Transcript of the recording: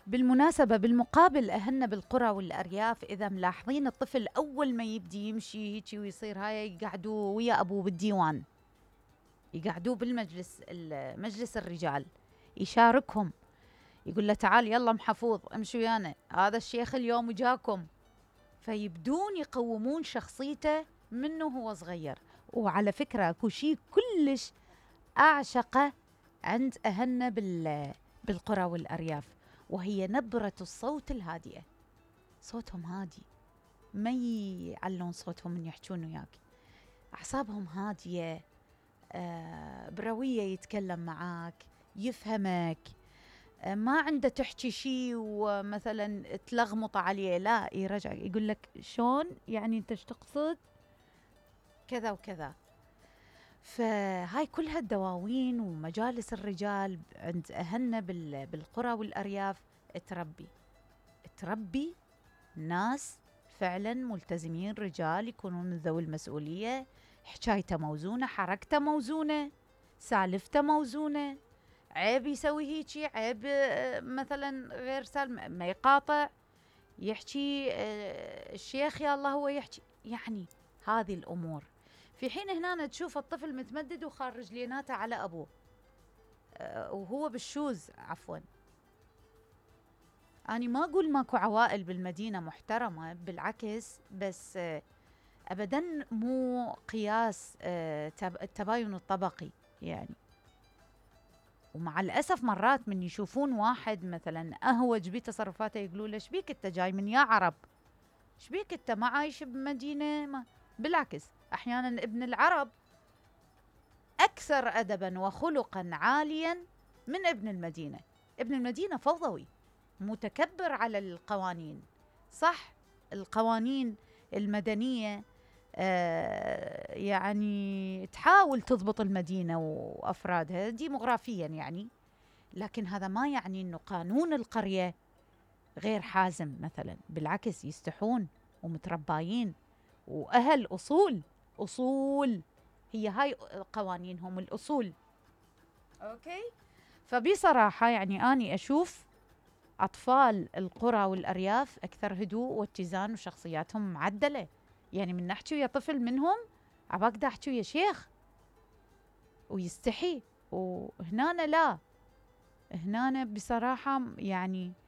بالمناسبة بالمقابل أهلنا بالقرى والأرياف إذا ملاحظين الطفل أول ما يبدي يمشي هيجي ويصير هاي يقعدوه ويا أبوه بالديوان، يقعدوه بالمجلس مجلس الرجال، يشاركهم، يقول له تعال يلا محفوظ امشي ويانا، هذا الشيخ اليوم وجاكم. فيبدون يقومون شخصيته منه هو صغير. وعلى فكرة اكو شيء كلش أعشقه عند أهلنا بالقرى والأرياف، وهي نبرة الصوت الهادئة. صوتهم هادي، ما يعلون صوتهم من يحجون وياك، أعصابهم هادية، بروية، يتكلم معاك، يفهمك، ما عنده تحكي شيء ومثلا تلغمط عليه، لا يرجع يقول لك شلون يعني انت ايش تقصد كذا وكذا. فهاي كلها الدواوين ومجالس الرجال عند أهلنا بالقرى والأرياف تربي ناس فعلا ملتزمين، رجال يكونون من ذوي المسؤولية، حكايته موزونة، حركته موزونة، سالفته موزونة، عيب يسوي هيجي، عيب مثلا غير سالم ما يقاطع، يحكي الشيخ يا الله هو يحكي، يعني هذه الأمور. في حين هنا تشوف الطفل متمدد وخارج ليناته على أبوه، وهو بالشوز عفوا. أنا ما أقول ماكو عوائل بالمدينة محترمة، بالعكس، بس أبدا مو قياس التباين الطبقي يعني. ومع الأسف مرات من يشوفون واحد مثلا أهوج بتصرفاته يقولوا له ايش بيك انت جاي من يا عرب، ايش بيك انت ما عايش بمدينة ما. بالعكس أحيانا ابن العرب أكثر أدبا وخلقا عاليا من ابن المدينة. ابن المدينة فوضوي متكبر على القوانين، صح، القوانين المدنية يعني تحاول تضبط المدينة وأفرادها ديموغرافيا يعني، لكن هذا ما يعني أنه قانون القرية غير حازم مثلا، بالعكس يستحون ومترباين وأهل أصول، هي هاي قوانينهم الأصول. أوكي. فبصراحة يعني أني أشوف أطفال القرى والأرياف أكثر هدوء واتزان وشخصياتهم معدلة. يعني من نحكي ويا طفل منهم عباك دا أحكي ويا شيخ ويستحي، وهنا لا، هنا بصراحة يعني